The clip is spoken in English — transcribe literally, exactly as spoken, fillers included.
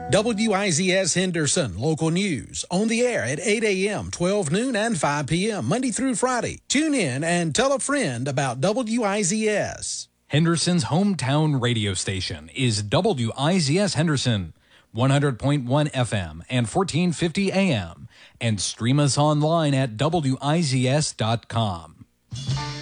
W I Z S Henderson, local news, on the air at eight a.m., twelve noon, and five p.m., Monday through Friday. Tune in and tell a friend about W I Z S. Henderson's hometown radio station is W I Z S Henderson, one hundred point one F M and fourteen fifty A M, and stream us online at W I Z S dot com.